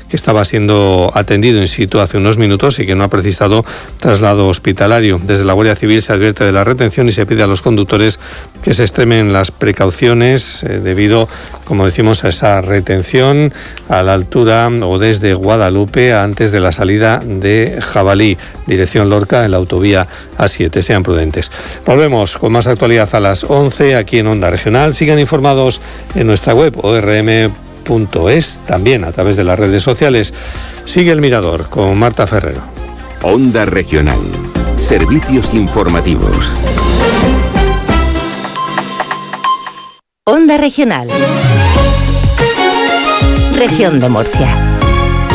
que estaba siendo atendido in situ hace unos minutos y que no ha precisado traslado hospitalario. Desde la Guardia Civil se advierte de la retención y se pide a los conductores que se extremen las precauciones debido, como decimos, a esa retención a la altura o desde Guadalupe antes de la salida de Jabalí, dirección Lorca, en la autovía A7. Sean prudentes. Volvemos con más actualidad a las 11 aquí en Onda Regional. Sigan informados en nuestra web orm.es, también a través de las redes sociales. Sigue El Mirador con Marta Ferrero. Onda Regional. Servicios informativos. Onda Regional. Región de Murcia.